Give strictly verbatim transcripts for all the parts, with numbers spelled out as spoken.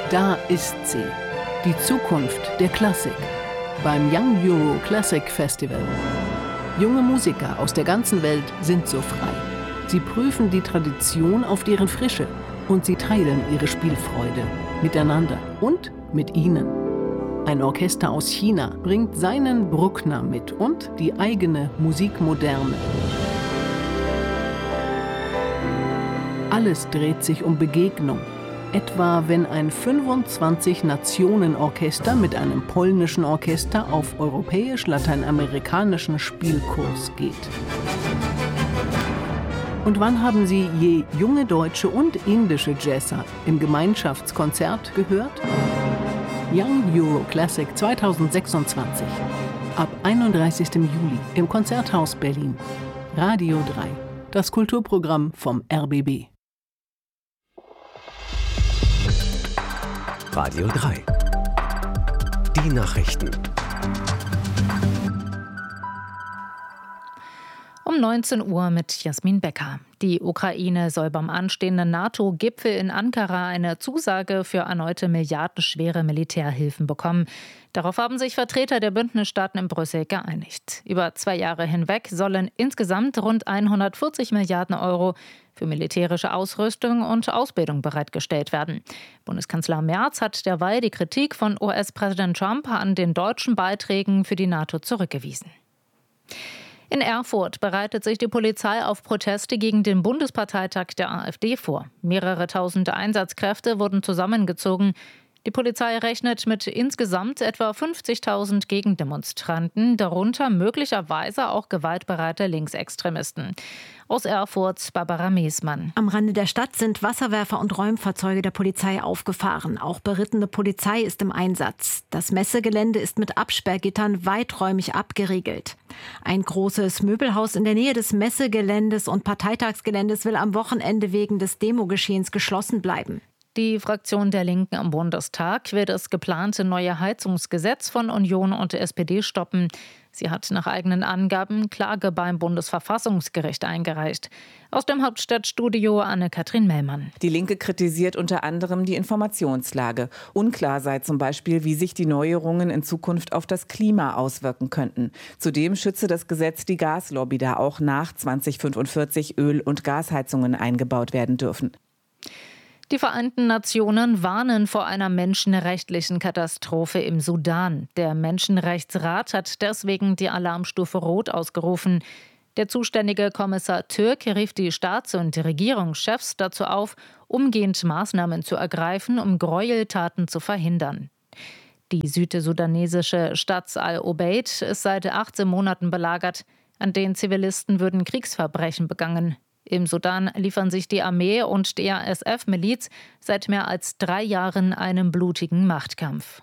Da ist sie, die Zukunft der Klassik, beim Young Euro Classic Festival. Junge Musiker aus der ganzen Welt sind so frei. Sie prüfen die Tradition auf deren Frische und sie teilen ihre Spielfreude miteinander und mit ihnen. Ein Orchester aus China bringt seinen Bruckner mit und die eigene Musikmoderne. Alles dreht sich um Begegnung. Etwa wenn ein fünfundzwanzig-Nationen-Orchester mit einem polnischen Orchester auf europäisch-lateinamerikanischen Spielkurs geht. Und wann haben Sie je junge deutsche und indische Jazzer im Gemeinschaftskonzert gehört? Young Euro Classic zweitausendsechsundzwanzig. Ab einunddreißigsten Juli im Konzerthaus Berlin. Radio drei. Das Kulturprogramm vom R B B. Radio drei. Die Nachrichten. Um neunzehn Uhr mit Jasmin Becker. Die Ukraine soll beim anstehenden NATO-Gipfel in Ankara eine Zusage für erneute milliardenschwere Militärhilfen bekommen. Darauf haben sich Vertreter der Bündnisstaaten in Brüssel geeinigt. Über zwei Jahre hinweg sollen insgesamt rund hundertvierzig Milliarden Euro für militärische Ausrüstung und Ausbildung bereitgestellt werden. Bundeskanzler Merz hat derweil die Kritik von U S-Präsident Trump an den deutschen Beiträgen für die NATO zurückgewiesen. In Erfurt bereitet sich die Polizei auf Proteste gegen den Bundesparteitag der AfD vor. Mehrere tausend Einsatzkräfte wurden zusammengezogen. Die Polizei rechnet mit insgesamt etwa fünfzigtausend Gegendemonstranten, darunter möglicherweise auch gewaltbereite Linksextremisten. Aus Erfurt, Barbara Meesmann. Am Rande der Stadt sind Wasserwerfer und Räumfahrzeuge der Polizei aufgefahren. Auch berittene Polizei ist im Einsatz. Das Messegelände ist mit Absperrgittern weiträumig abgeriegelt. Ein großes Möbelhaus in der Nähe des Messegeländes und Parteitagsgeländes will am Wochenende wegen des Demogeschehens geschlossen bleiben. Die Fraktion der Linken im Bundestag will das geplante neue Heizungsgesetz von Union und S P D stoppen. Sie hat nach eigenen Angaben Klage beim Bundesverfassungsgericht eingereicht. Aus dem Hauptstadtstudio Anne-Kathrin Mellmann. Die Linke kritisiert unter anderem die Informationslage. Unklar sei zum Beispiel, wie sich die Neuerungen in Zukunft auf das Klima auswirken könnten. Zudem schütze das Gesetz die Gaslobby, da auch nach zweitausendfünfundvierzig Öl- und Gasheizungen eingebaut werden dürfen. Die Vereinten Nationen warnen vor einer menschenrechtlichen Katastrophe im Sudan. Der Menschenrechtsrat hat deswegen die Alarmstufe Rot ausgerufen. Der zuständige Kommissar Türk rief die Staats- und Regierungschefs dazu auf, umgehend Maßnahmen zu ergreifen, um Gräueltaten zu verhindern. Die südsudanesische Stadt Al-Obeid ist seit achtzehn Monaten belagert. An den Zivilisten würden Kriegsverbrechen begangen. Im Sudan liefern sich die Armee und die R S F-Miliz seit mehr als drei Jahren einen blutigen Machtkampf.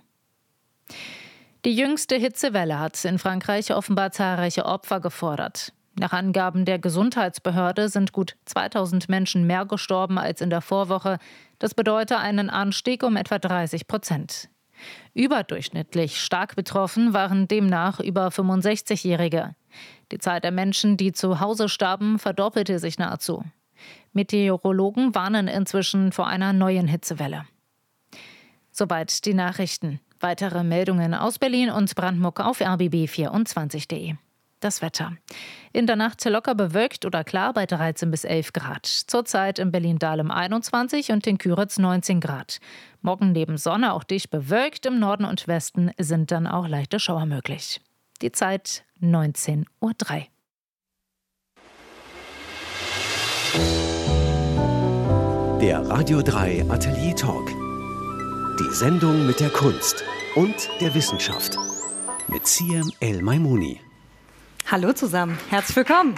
Die jüngste Hitzewelle hat in Frankreich offenbar zahlreiche Opfer gefordert. Nach Angaben der Gesundheitsbehörde sind gut zweitausend Menschen mehr gestorben als in der Vorwoche. Das bedeutet einen Anstieg um etwa dreißig Prozent. Überdurchschnittlich stark betroffen waren demnach über fünfundsechzigjährige. Die Zahl der Menschen, die zu Hause starben, verdoppelte sich nahezu. Meteorologen warnen inzwischen vor einer neuen Hitzewelle. Soweit die Nachrichten. Weitere Meldungen aus Berlin und Brandenburg auf r b b vierundzwanzig punkt d e. Das Wetter. In der Nacht locker bewölkt oder klar bei dreizehn bis elf Grad. Zurzeit in Berlin-Dahlem einundzwanzig und in Küritz neunzehn Grad. Morgen neben Sonne auch dicht bewölkt. Im Norden und Westen sind dann auch leichte Schauer möglich. Die Zeit neunzehn Uhr drei. Der Radio drei Atelier Talk. Die Sendung mit der Kunst und der Wissenschaft. Mit Siem El-Maimouni. Hallo zusammen, herzlich willkommen.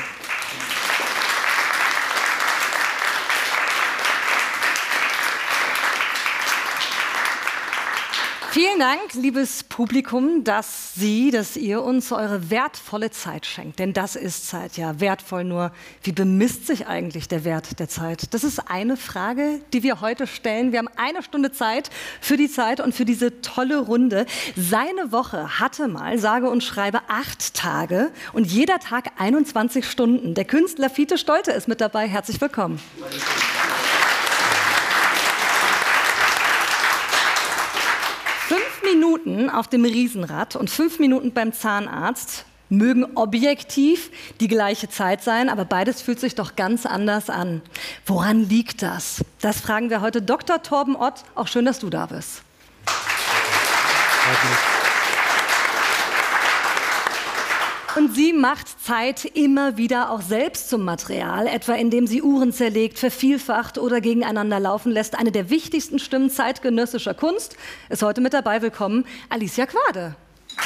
Vielen Dank, liebes Publikum, dass Sie, dass ihr uns eure wertvolle Zeit schenkt. Denn das ist Zeit, ja, wertvoll nur. Wie bemisst sich eigentlich der Wert der Zeit? Das ist eine Frage, die wir heute stellen. Wir haben eine Stunde Zeit für die Zeit und für diese tolle Runde. Seine Woche hatte mal, sage und schreibe, acht Tage und jeder Tag einundzwanzig Stunden. Der Künstler Fiete Stolte ist mit dabei. Herzlich willkommen. Minuten auf dem Riesenrad und fünf Minuten beim Zahnarzt mögen objektiv die gleiche Zeit sein, aber beides fühlt sich doch ganz anders an. Woran liegt das? Das fragen wir heute Doktor Torben Ott. Auch schön, dass du da bist. Und sie macht Zeit immer wieder auch selbst zum Material, etwa indem sie Uhren zerlegt, vervielfacht oder gegeneinander laufen lässt. Eine der wichtigsten Stimmen zeitgenössischer Kunst ist heute mit dabei. Willkommen, Alicia Quade.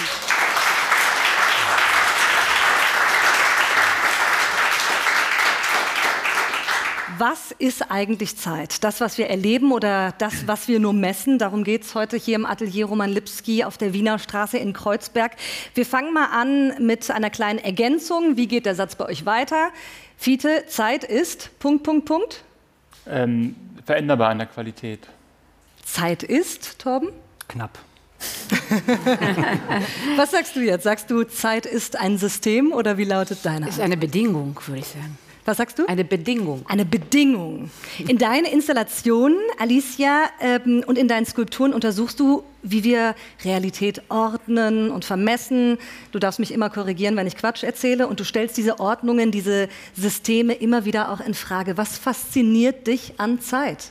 Was ist eigentlich Zeit? Das, was wir erleben oder das, was wir nur messen? Darum geht es heute hier im Atelier Roman Lipski auf der Wiener Straße in Kreuzberg. Wir fangen mal an mit einer kleinen Ergänzung. Wie geht der Satz bei euch weiter? Fiete, Zeit ist... Punkt, Punkt, Punkt. Ähm, veränderbar in der Qualität. Zeit ist, Torben? Knapp. Was sagst du jetzt? Sagst du, Zeit ist ein System oder wie lautet deine Antwort? Ist eine Bedingung, würde ich sagen. Was sagst du? Eine Bedingung. Eine Bedingung. In deinen Installationen, Alicia, ähm, und in deinen Skulpturen untersuchst du, wie wir Realität ordnen und vermessen. Du darfst mich immer korrigieren, wenn ich Quatsch erzähle. Und du stellst diese Ordnungen, diese Systeme immer wieder auch in Frage. Was fasziniert dich an Zeit?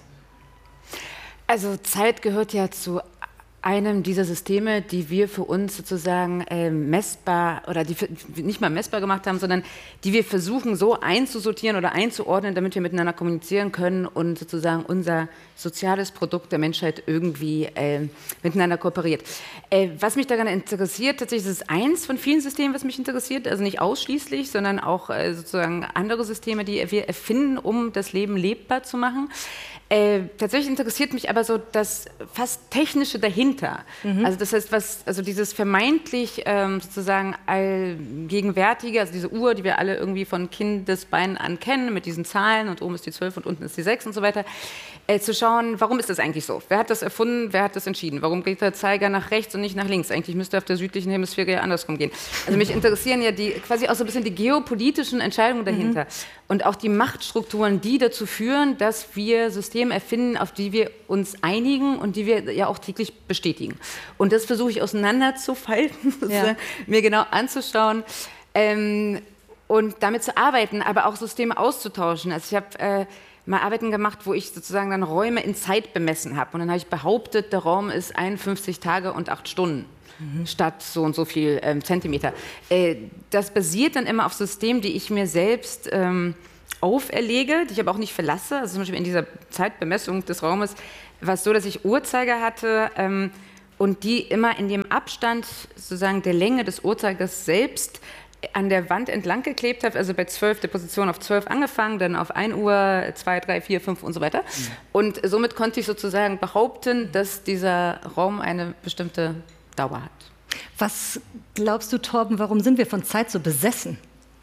Also Zeit gehört ja zu einem dieser Systeme, die wir für uns sozusagen äh, messbar oder die nicht mal messbar gemacht haben, sondern die wir versuchen so einzusortieren oder einzuordnen, damit wir miteinander kommunizieren können und sozusagen unser soziales Produkt der Menschheit irgendwie äh, miteinander kooperiert. Äh, was mich daran interessiert, tatsächlich ist es eins von vielen Systemen, was mich interessiert, also nicht ausschließlich, sondern auch äh, sozusagen andere Systeme, die wir erfinden, um das Leben lebbar zu machen. Äh, tatsächlich interessiert mich aber so das fast Technische dahinter. Mhm. Also das heißt, was, also dieses vermeintlich ähm, sozusagen allgegenwärtige, also diese Uhr, die wir alle irgendwie von Kindesbeinen an kennen, mit diesen Zahlen und oben ist die zwölf und unten ist die sechs und so weiter, äh, zu schauen, warum ist das eigentlich so? Wer hat das erfunden? Wer hat das entschieden? Warum geht der Zeiger nach rechts und nicht nach links? Eigentlich müsste auf der südlichen Hemisphäre ja andersrum gehen. Also mich interessieren ja die quasi auch so ein bisschen die geopolitischen Entscheidungen dahinter. Mhm. Und auch die Machtstrukturen, die dazu führen, dass wir Systeme erfinden, auf die wir uns einigen und die wir ja auch täglich bestätigen. Und das versuche ich auseinanderzufalten, ja. mir genau anzuschauen ähm, und damit zu arbeiten, aber auch Systeme auszutauschen. Also ich habe äh, mal Arbeiten gemacht, wo ich sozusagen dann Räume in Zeit bemessen habe. Und dann habe ich behauptet, der Raum ist einundfünfzig Tage und acht Stunden. Mhm. Statt so und so viel ähm, Zentimeter. Äh, das basiert dann immer auf Systemen, die ich mir selbst ähm, auferlege, die ich aber auch nicht verlasse. Also zum Beispiel in dieser Zeitbemessung des Raumes war es so, dass ich Uhrzeiger hatte ähm, und die immer in dem Abstand sozusagen der Länge des Uhrzeigers selbst an der Wand entlang geklebt habe, also bei zwölf der Position auf zwölf angefangen, dann auf ein Uhr, zwei, drei, vier, fünf und so weiter. Mhm. Und somit konnte ich sozusagen behaupten, dass dieser Raum eine bestimmte Dauer hat. Was glaubst du, Torben, warum sind wir von Zeit so besessen?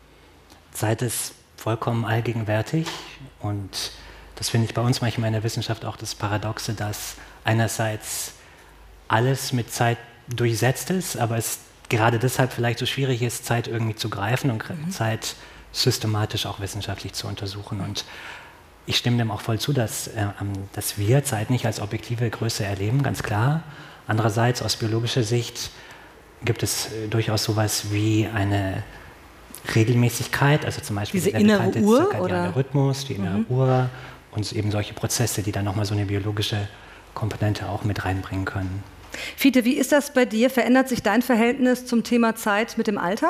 Zeit ist vollkommen allgegenwärtig und das finde ich bei uns manchmal in der Wissenschaft auch das Paradoxe, dass einerseits alles mit Zeit durchsetzt ist, aber es gerade deshalb vielleicht so schwierig ist, Zeit irgendwie zu greifen und mhm. Zeit systematisch auch wissenschaftlich zu untersuchen. Und ich stimme dem auch voll zu, dass, äh, dass wir Zeit nicht als objektive Größe erleben, ganz klar. Andererseits, aus biologischer Sicht, gibt es äh, durchaus sowas wie eine Regelmäßigkeit, also zum Beispiel diese der innere bekannte Uhr, zirkadiane oder? Rhythmus, die innere mhm. Uhr und eben solche Prozesse, die dann nochmal so eine biologische Komponente auch mit reinbringen können. Fiete, wie ist das bei dir? Verändert sich dein Verhältnis zum Thema Zeit mit dem Alter?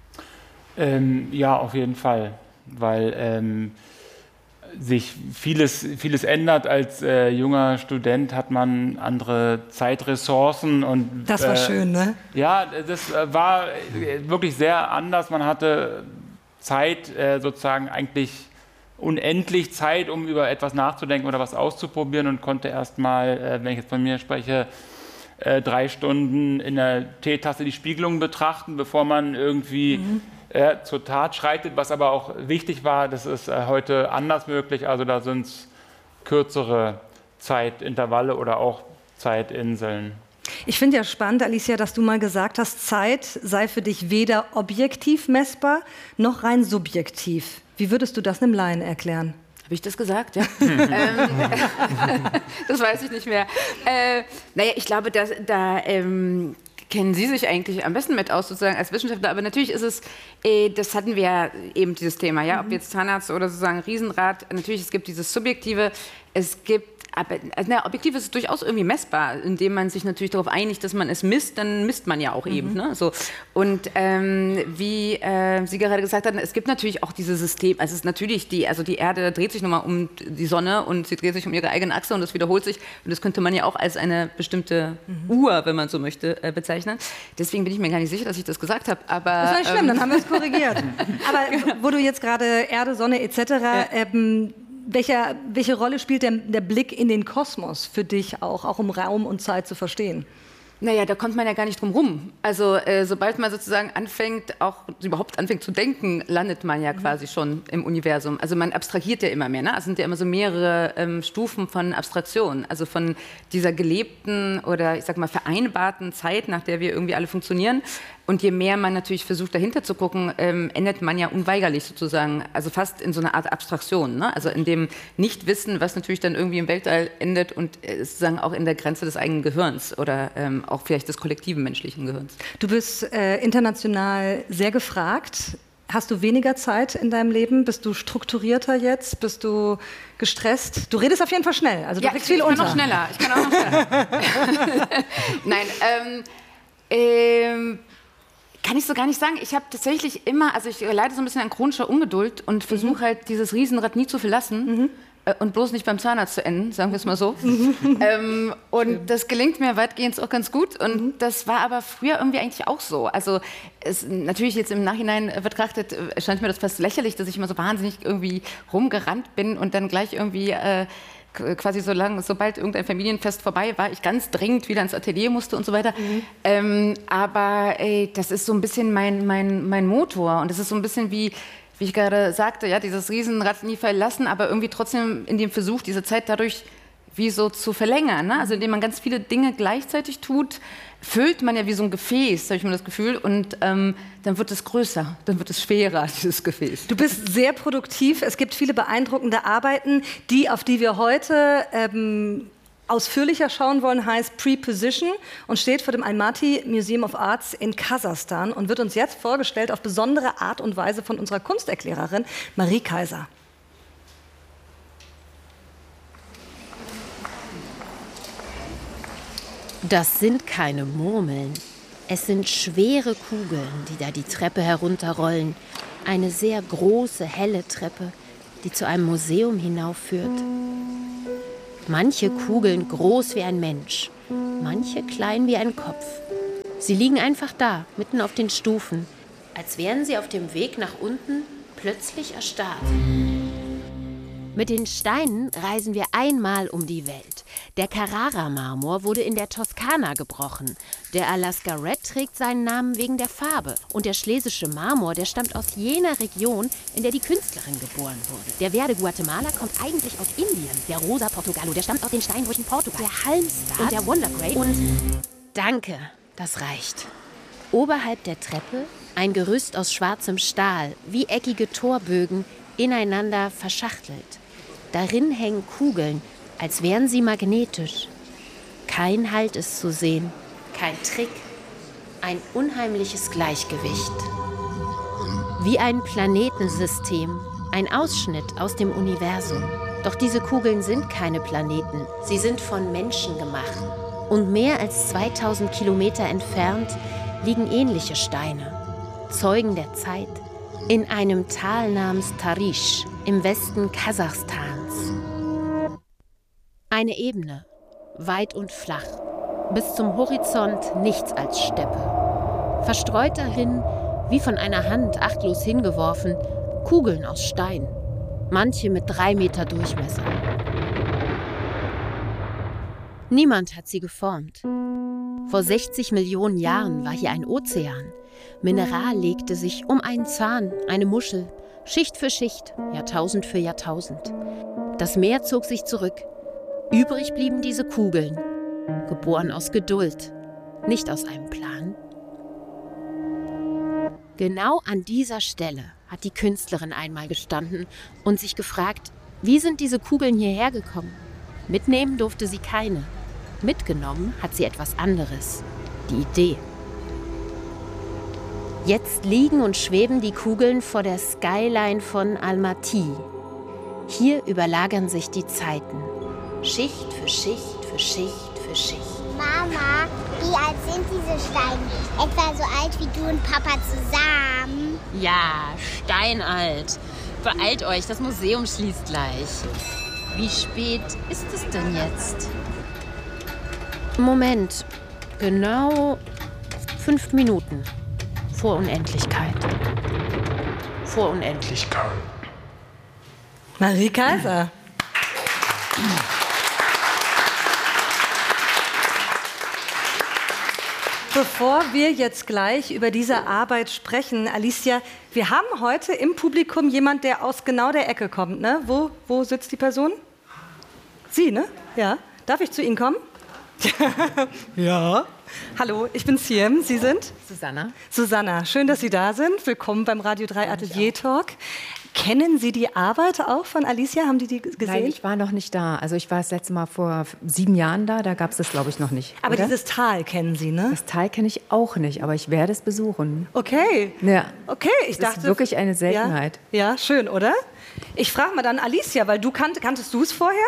Ähm, ja, auf jeden Fall, weil ähm, sich vieles, vieles ändert. Als äh, junger Student hat man andere Zeitressourcen. Und, das war äh, schön, ne? Ja, das äh, war wirklich sehr anders. Man hatte Zeit, äh, sozusagen eigentlich unendlich Zeit, um über etwas nachzudenken oder was auszuprobieren und konnte erst mal, äh, wenn ich jetzt von mir spreche, äh, drei Stunden in der Teetasse die Spiegelung betrachten, bevor man irgendwie mhm. äh, zur Tat schreitet, was aber auch wichtig war. Das ist äh, heute anders möglich, also da sind es kürzere Zeitintervalle oder auch Zeitinseln. Ich finde ja spannend, Alicia, dass du mal gesagt hast, Zeit sei für dich weder objektiv messbar noch rein subjektiv. Wie würdest du das einem Laien erklären? Habe ich das gesagt? Ja. ähm, das weiß ich nicht mehr. Äh, naja, ich glaube, dass, da ähm, kennen Sie sich eigentlich am besten mit aus, sozusagen als Wissenschaftler. Aber natürlich ist es, äh, das hatten wir ja eben, dieses Thema, ja, ob jetzt Zahnarzt oder sozusagen Riesenrad. Natürlich, es gibt dieses Subjektive, es gibt Aber also, na, objektiv ist es durchaus irgendwie messbar, indem man sich natürlich darauf einigt, dass man es misst, dann misst man ja auch mhm. eben. Ne? So. Und ähm, wie äh, Sie gerade gesagt hatten, es gibt natürlich auch dieses System, also es ist natürlich die, also die Erde dreht sich nochmal um die Sonne und sie dreht sich um ihre eigene Achse und das wiederholt sich. Und das könnte man ja auch als eine bestimmte mhm. Uhr, wenn man so möchte, äh, bezeichnen. Deswegen bin ich mir gar nicht sicher, dass ich das gesagt habe. Aber, das war nicht schlimm, ähm, dann haben wir es korrigiert. Aber wo du jetzt gerade Erde, Sonne et cetera Ja. Ähm, Welche, welche Rolle spielt der, der Blick in den Kosmos für dich auch, auch um Raum und Zeit zu verstehen? Naja, da kommt man ja gar nicht drum rum. Also äh, sobald man sozusagen anfängt, auch überhaupt anfängt zu denken, landet man ja mhm. quasi schon im Universum. Also man abstrahiert ja immer mehr. Ne? Es sind ja immer so mehrere ähm, Stufen von Abstraktion. Also von dieser gelebten oder ich sag mal vereinbarten Zeit, nach der wir irgendwie alle funktionieren. Und je mehr man natürlich versucht, dahinter zu gucken, ähm, endet man ja unweigerlich sozusagen, also fast in so einer Art Abstraktion. Ne? Also in dem Nichtwissen, was natürlich dann irgendwie im Weltall endet und äh, sozusagen auch in der Grenze des eigenen Gehirns oder ähm, auch vielleicht des kollektiven menschlichen Gehirns. Du bist äh, international sehr gefragt. Hast du weniger Zeit in deinem Leben? Bist du strukturierter jetzt? Bist du gestresst? Du redest auf jeden Fall schnell. Also du ja, kriegst ich, viel ich unter. kann noch schneller. Ich kann auch noch schneller. Nein, ähm, ähm, kann ich so gar nicht sagen. Ich habe tatsächlich immer, also ich leide so ein bisschen an chronischer Ungeduld und versuche mhm. halt dieses Riesenrad nie zu verlassen. Mhm. Und bloß nicht beim Zahnarzt zu enden, sagen wir es mal so. ähm, und das gelingt mir weitgehend auch ganz gut. Und mhm. das war aber früher irgendwie eigentlich auch so. Also es, natürlich jetzt im Nachhinein betrachtet, erscheint mir das fast lächerlich, dass ich immer so wahnsinnig irgendwie rumgerannt bin und dann gleich irgendwie äh, quasi so lang, sobald irgendein Familienfest vorbei war, ich ganz dringend wieder ins Atelier musste und so weiter. Mhm. Ähm, aber ey, das ist so ein bisschen mein, mein, mein Motor. Und das ist so ein bisschen wie... wie ich gerade sagte, ja, dieses Riesenrad nie verlassen, aber irgendwie trotzdem in dem Versuch, diese Zeit dadurch wie so zu verlängern. Ne? Also indem man ganz viele Dinge gleichzeitig tut, füllt man ja wie so ein Gefäß, habe ich mir das Gefühl, und ähm, dann wird es größer, dann wird es schwerer, dieses Gefäß. Du bist sehr produktiv, es gibt viele beeindruckende Arbeiten, die, auf die wir heute ähm, ausführlicher schauen wollen, heißt Preposition und steht vor dem Almaty Museum of Arts in Kasachstan und wird uns jetzt vorgestellt auf besondere Art und Weise von unserer Kunsterklärerin Marie Kaiser. Das sind keine Murmeln. Es sind schwere Kugeln, die da die Treppe herunterrollen. Eine sehr große, helle Treppe, die zu einem Museum hinaufführt. Manche Kugeln groß wie ein Mensch, manche klein wie ein Kopf. Sie liegen einfach da, mitten auf den Stufen, als wären sie auf dem Weg nach unten plötzlich erstarrt. Mit den Steinen reisen wir einmal um die Welt. Der Carrara-Marmor wurde in der Toskana gebrochen. Der Alaska Red trägt seinen Namen wegen der Farbe. Und der schlesische Marmor, der stammt aus jener Region, in der die Künstlerin geboren wurde. Der Verde Guatemala kommt eigentlich aus Indien. Der Rosa Portogallo, der stammt aus den Steinbrüchen Portugal. Der Halmstad und der Wonder Grape und... Danke, das reicht. Oberhalb der Treppe ein Gerüst aus schwarzem Stahl, wie eckige Torbögen, ineinander verschachtelt. Darin hängen Kugeln, als wären sie magnetisch. Kein Halt ist zu sehen, kein Trick, ein unheimliches Gleichgewicht. Wie ein Planetensystem, ein Ausschnitt aus dem Universum. Doch diese Kugeln sind keine Planeten, sie sind von Menschen gemacht. Und mehr als zweitausend Kilometer entfernt liegen ähnliche Steine, Zeugen der Zeit, in einem Tal namens Tarish im Westen Kasachstans. Eine Ebene, weit und flach, bis zum Horizont nichts als Steppe. Verstreut darin, wie von einer Hand achtlos hingeworfen, Kugeln aus Stein, manche mit drei Meter Durchmesser. Niemand hat sie geformt. Vor sechzig Millionen Jahren war hier ein Ozean. Mineral legte sich um einen Zahn, eine Muschel, Schicht für Schicht, Jahrtausend für Jahrtausend. Das Meer zog sich zurück. Übrig blieben diese Kugeln, geboren aus Geduld, nicht aus einem Plan. Genau an dieser Stelle hat die Künstlerin einmal gestanden und sich gefragt, Wie sind diese Kugeln hierher gekommen? Mitnehmen durfte sie keine. Mitgenommen hat sie etwas anderes. Die Idee. Jetzt liegen und schweben die Kugeln vor der Skyline von Almaty. Hier überlagern sich die Zeiten. Schicht für Schicht für Schicht für Schicht. Mama, wie alt sind diese Steine? Etwa so alt wie du und Papa zusammen? Ja, steinalt. Beeilt euch, das Museum schließt gleich. Wie spät ist es denn jetzt? Moment, genau fünf Minuten. Vor Unendlichkeit. Vor Unendlichkeit. Marie Kaiser. Bevor wir jetzt gleich über diese Arbeit sprechen, Alicia, wir haben heute im Publikum jemand, der aus genau der Ecke kommt. Ne? Wo, wo sitzt die Person? Sie, ne? Ja. Darf ich zu Ihnen kommen? Ja. Hallo, ich bin Siem. Sie sind? Susanna. Susanna, schön, dass Sie da sind. Willkommen beim Radio drei Atelier Talk. Kennen Sie die Arbeit auch von Alicia? Haben die die gesehen? Nein, ich war noch nicht da. Also ich war das letzte Mal vor sieben Jahren da, da gab es das, glaube ich, noch nicht. Aber oder? Dieses Tal kennen Sie, ne? Das Tal kenne ich auch nicht, aber ich werde es besuchen. Okay. Ja. Okay, ich das dachte... ist wirklich eine Seltenheit. Ja, ja, schön, oder? Ich frage mal dann Alicia, weil du kannt, kanntest du es vorher?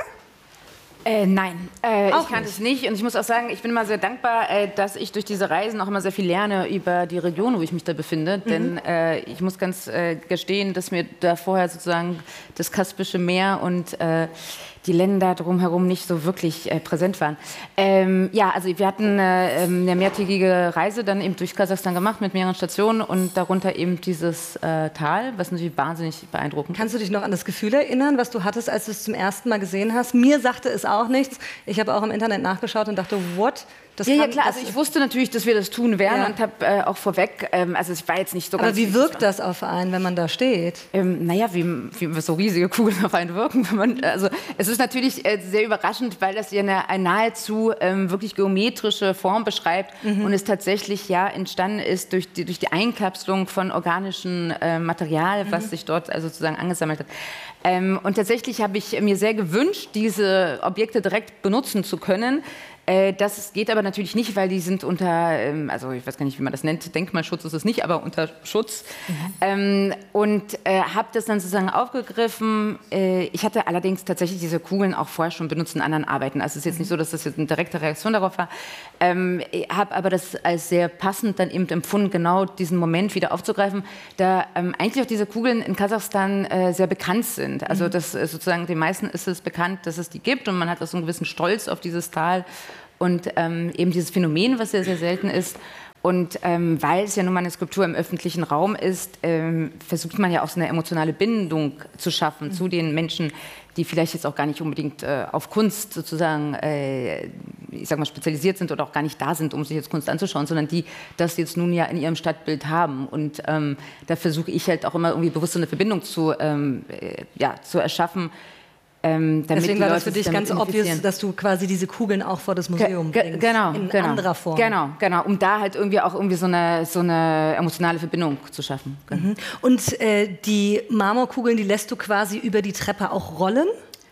Äh, nein, äh, Auch ich kannte nicht. es nicht und ich muss auch sagen, ich bin immer sehr dankbar, äh, dass ich durch diese Reisen auch immer sehr viel lerne über die Region, wo ich mich da befinde, Mhm. denn äh, ich muss ganz äh, gestehen, dass mir da vorher sozusagen das Kaspische Meer und äh, die Länder drumherum nicht so wirklich äh, präsent waren. Ähm, ja, also wir hatten äh, eine mehrtägige Reise dann eben durch Kasachstan gemacht mit mehreren Stationen und darunter eben dieses äh, Tal, was natürlich wahnsinnig beeindruckend ist. Kannst du dich noch an das Gefühl erinnern, was du hattest, als du es zum ersten Mal gesehen hast? Mir sagte es auch nichts. Ich habe auch im Internet nachgeschaut und dachte, what? Das ja, ja, kann- klar. das- Also ich wusste natürlich, dass wir das tun werden Ja. und habe äh, auch vorweg, ähm, also ich war jetzt nicht so Aber ganz... wie wirkt das auf einen, wenn man da steht? Ähm, naja, wie, wie so riesige Kugeln auf einen wirken. Wenn man, also es ist natürlich äh, sehr überraschend, weil das ja eine, eine nahezu ähm, wirklich geometrische Form beschreibt Mhm. und es tatsächlich ja entstanden ist durch die, durch die Einkapselung von organischem äh, Material, was Mhm. sich dort also sozusagen angesammelt hat. Ähm, und tatsächlich habe ich mir sehr gewünscht, diese Objekte direkt benutzen zu können. Äh, Das geht aber natürlich nicht, weil die sind unter, ähm, also ich weiß gar nicht, wie man das nennt, Denkmalschutz ist es nicht, aber unter Schutz. Ähm, und äh, habe das dann sozusagen aufgegriffen. Äh, ich hatte allerdings tatsächlich diese Kugeln auch vorher schon benutzt in anderen Arbeiten. Also es ist jetzt nicht so, dass das jetzt eine direkte Reaktion darauf war. Ähm, habe aber das als sehr passend dann eben empfunden, genau diesen Moment wieder aufzugreifen, da ähm, eigentlich auch diese Kugeln in Kasachstan äh, sehr bekannt sind. Also Mhm. das äh, sozusagen den meisten ist es bekannt, dass es die gibt und man hat auch so einen gewissen Stolz auf dieses Tal und ähm, eben dieses Phänomen, was sehr, sehr selten ist. Und ähm, weil es ja nun mal eine Skulptur im öffentlichen Raum ist, ähm, versucht man ja auch so eine emotionale Bindung zu schaffen Mhm. zu den Menschen, die vielleicht jetzt auch gar nicht unbedingt äh, auf Kunst sozusagen, äh, ich sag mal, spezialisiert sind oder auch gar nicht da sind, um sich jetzt Kunst anzuschauen, sondern die das jetzt nun ja in ihrem Stadtbild haben. Und ähm, da versuche ich halt auch immer irgendwie bewusst so eine Verbindung zu, ähm, äh, ja, zu erschaffen. Ähm, damit Deswegen die war Leute das für sich dich damit ganz obvious, identifizieren. dass du quasi diese Kugeln auch vor das Museum Ge- bringst. Genau, in genau. anderer Form. Genau, genau, um da halt irgendwie auch irgendwie so eine, so eine emotionale Verbindung zu schaffen. Mhm. Und äh, die Marmorkugeln, die lässt du quasi über die Treppe auch rollen?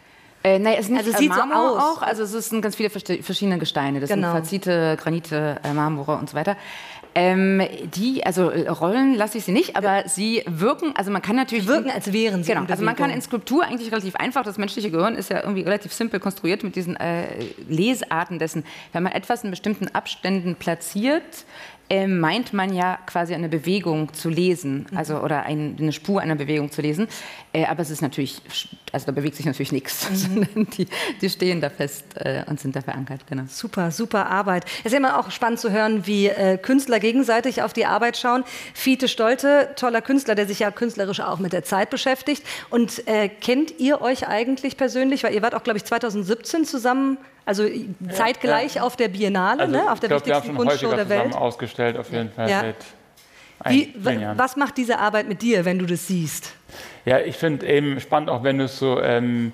Äh, nein, es ist nicht Also es äh, sieht so Marmor aus. auch, also es sind ganz viele verste- verschiedene Gesteine. Das Genau. sind Quarzite, Granite, äh, Marmore und so weiter. Ähm, die, also äh, rollen lasse ich sie nicht, aber sie wirken, also man kann natürlich... Sie wirken, als wären sie Genau, in also man kann Bewegung. in Skulptur eigentlich relativ einfach, das menschliche Gehirn ist ja irgendwie relativ simpel konstruiert mit diesen äh, Lesarten dessen. Wenn man etwas in bestimmten Abständen platziert, äh, meint man ja quasi eine Bewegung zu lesen, also oder ein, eine Spur einer Bewegung zu lesen. Äh, aber es ist natürlich, also da bewegt sich natürlich nichts, sondern die, die stehen da fest äh, und sind da verankert. Genau. Super, super Arbeit. Es ist immer auch spannend zu hören, wie äh, Künstler gegenseitig auf die Arbeit schauen. Fiete Stolte, toller Künstler, der sich ja künstlerisch auch mit der Zeit beschäftigt. Und äh, kennt ihr euch eigentlich persönlich? Weil ihr wart auch, glaube ich, zweitausendsiebzehn zusammen, also zeitgleich ja. auf der Biennale, Also, ne? Auf der ich glaub, wir haben wichtigsten schon Kunstshow häufiger der Welt. zusammen ausgestellt, auf jeden Fall Ja. seit Wie, ein- wa- vielen Jahren. was macht diese Arbeit mit dir, wenn du das siehst? Ja, ich finde eben spannend, auch wenn du es so ähm,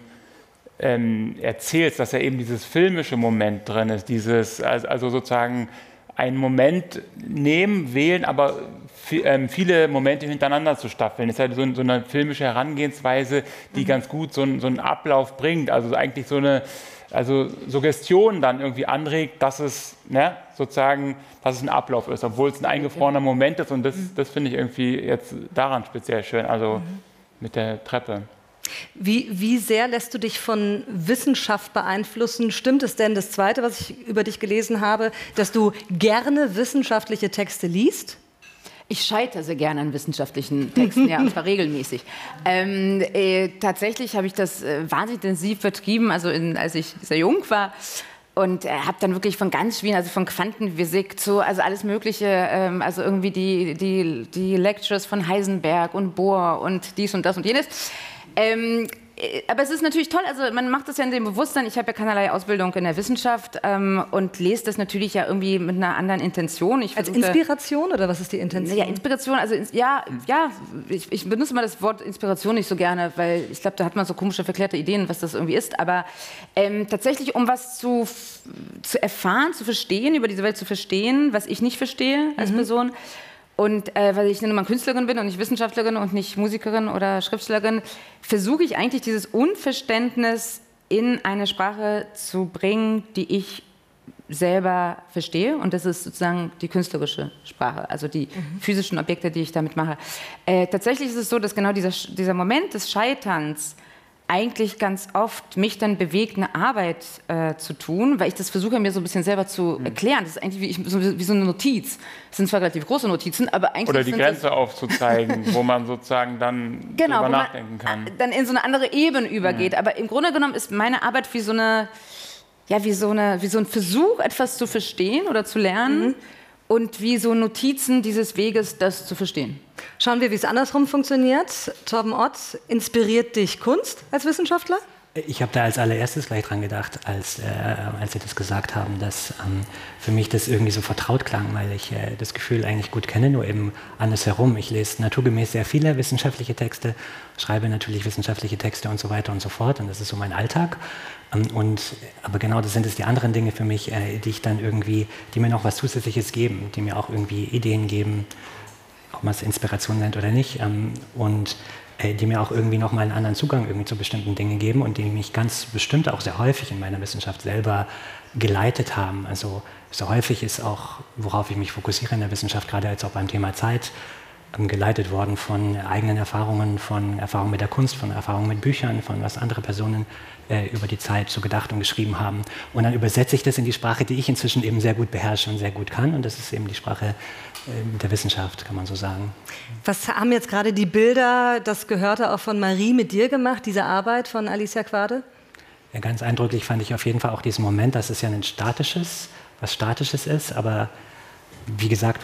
ähm, erzählst, dass ja eben dieses filmische Moment drin ist, dieses, also, also sozusagen einen Moment nehmen, wählen, aber viele Momente hintereinander zu staffeln. Das ist halt so, so eine filmische Herangehensweise, die mhm. ganz gut so, ein, so einen Ablauf bringt. Also eigentlich so eine also Suggestion dann irgendwie anregt, dass es, ne, sozusagen, dass es ein Ablauf ist, obwohl es ein eingefrorener Moment ist. Und das, mhm. das finde ich irgendwie jetzt daran speziell schön, also mhm. mit der Treppe. Wie, wie sehr lässt du dich von Wissenschaft beeinflussen? Stimmt es denn, das Zweite, was ich über dich gelesen habe, dass du gerne wissenschaftliche Texte liest? Ich scheitere sehr gerne an wissenschaftlichen Texten, ja, und zwar regelmäßig. Ähm, äh, tatsächlich habe ich das äh, wahnsinnig intensiv vertrieben, also in, als ich sehr jung war. Und äh, habe dann wirklich von ganz schwierigen, also von Quantenphysik zu, also alles Mögliche, ähm, also irgendwie die, die, die Lectures von Heisenberg und Bohr und dies und das und jenes. Ähm, aber es ist natürlich toll, also man macht das ja in dem Bewusstsein, ich habe ja keinerlei Ausbildung in der Wissenschaft ähm, und lese das natürlich ja irgendwie mit einer anderen Intention. Ich Als Inspiration oder was ist die Intention? Ja, Inspiration, also ja, ja ich, ich benutze mal das Wort Inspiration nicht so gerne, weil ich glaube, da hat man so komische, verklärte Ideen, was das irgendwie ist, aber ähm, tatsächlich, um was zu, zu erfahren, zu verstehen, über diese Welt zu verstehen, was ich nicht verstehe als mhm. Person. Und äh, weil ich nun mal Künstlerin bin und nicht Wissenschaftlerin und nicht Musikerin oder Schriftstellerin, versuche ich eigentlich dieses Unverständnis in eine Sprache zu bringen, die ich selber verstehe. Und das ist sozusagen die künstlerische Sprache, also die mhm. physischen Objekte, die ich damit mache. Äh, tatsächlich ist es so, dass genau dieser, dieser Moment des Scheiterns eigentlich ganz oft mich dann bewegt, eine Arbeit äh, zu tun, weil ich das versuche, mir so ein bisschen selber zu erklären. Das ist eigentlich wie, ich, so, wie so eine Notiz. Das sind zwar relativ große Notizen, aber eigentlich... Oder die Grenze aufzuzeigen, wo man sozusagen dann genau, drüber nachdenken kann. Dann in so eine andere Ebene übergeht. Mhm. Aber im Grunde genommen ist meine Arbeit wie so eine, ja, wie so eine, wie so ein Versuch, etwas zu verstehen oder zu lernen. Mhm. Und wie so Notizen dieses Weges, das zu verstehen. Schauen wir, wie es andersrum funktioniert. Torben Ott, inspiriert dich Kunst als Wissenschaftler? Ich habe da als allererstes gleich dran gedacht, als, äh, als Sie das gesagt haben, dass ähm, für mich das irgendwie so vertraut klang, weil ich äh, das Gefühl eigentlich gut kenne, nur eben andersherum. Ich lese naturgemäß sehr viele wissenschaftliche Texte, schreibe natürlich wissenschaftliche Texte und so weiter und so fort. Und das ist so mein Alltag. Ähm, und, aber genau das sind es die anderen Dinge für mich, äh, die ich dann irgendwie, die mir noch was Zusätzliches geben, die mir auch irgendwie Ideen geben, ob man es Inspiration nennt oder nicht. Ähm, und die mir auch irgendwie nochmal einen anderen Zugang irgendwie zu bestimmten Dingen geben und die mich ganz bestimmt auch sehr häufig in meiner Wissenschaft selber geleitet haben. Also so häufig ist auch, worauf ich mich fokussiere in der Wissenschaft, gerade jetzt auch beim Thema Zeit, geleitet worden von eigenen Erfahrungen, von Erfahrungen mit der Kunst, von Erfahrungen mit Büchern, von was andere Personen äh, über die Zeit so gedacht und geschrieben haben. Und dann übersetze ich das in die Sprache, die ich inzwischen eben sehr gut beherrsche und sehr gut kann. Und das ist eben die Sprache äh, der Wissenschaft, kann man so sagen. Was haben jetzt gerade die Bilder, das gehörte auch von Marie, mit dir gemacht, diese Arbeit von Alicia Quade? Ja, ganz eindrücklich fand ich auf jeden Fall auch diesen Moment, dass es ja ein statisches, was Statisches ist, aber wie gesagt,